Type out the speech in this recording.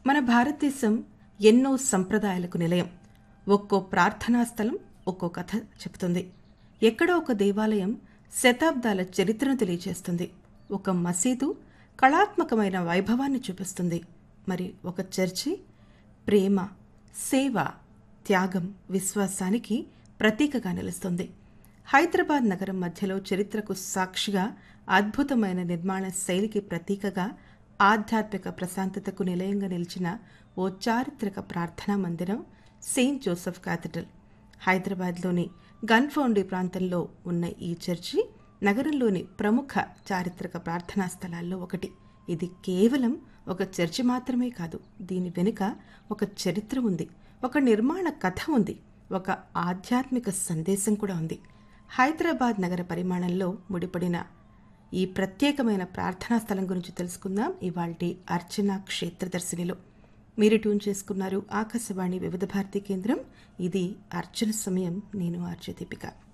మన భారతదేశం ఎన్నో సంప్రదాయాలకు నిలయం. ఒక్కో ప్రార్థనా స్థలం ఒక్కో కథ చెబుతుంది. ఎక్కడో ఒక దేవాలయం శతాబ్దాల చరిత్రను తెలియజేస్తుంది. ఒక మసీదు కళాత్మకమైన వైభవాన్ని చూపిస్తుంది. మరి ఒక చర్చి ప్రేమ, సేవ, త్యాగం, విశ్వాసానికి ప్రతీకగా నిలుస్తుంది. హైదరాబాద్ నగరం మధ్యలో చరిత్రకు సాక్షిగా, అద్భుతమైన నిర్మాణ శైలికి ప్రతీకగా, ఆధ్యాత్మిక ప్రశాంతతకు నిలయంగా నిలిచిన ఓ చారిత్రక ప్రార్థనా మందిరం సెయింట్ జోసెఫ్ క్యాథడ్రల్. హైదరాబాద్లోని గన్ఫౌండీ ప్రాంతంలో ఉన్న ఈ చర్చి నగరంలోని ప్రముఖ చారిత్రక ప్రార్థనా స్థలాల్లో ఒకటి. ఇది కేవలం ఒక చర్చి మాత్రమే కాదు, దీని వెనుక ఒక చరిత్ర ఉంది, ఒక నిర్మాణ కథ ఉంది, ఒక ఆధ్యాత్మిక సందేశం కూడా ఉంది. హైదరాబాద్ నగర పరిమాణంలో ముడిపడిన ఈ ప్రత్యేకమైన ప్రార్థనా స్థలం గురించి తెలుసుకుందాం ఇవాల్టి అర్చన క్షేత్రదర్శినిలో. మీరు ట్యూన్ చేసుకున్నారు ఆకాశవాణి వివిధ భారతి కేంద్రం. ఇది అర్చన సమయం. నేను ఆర్జే దీపిక.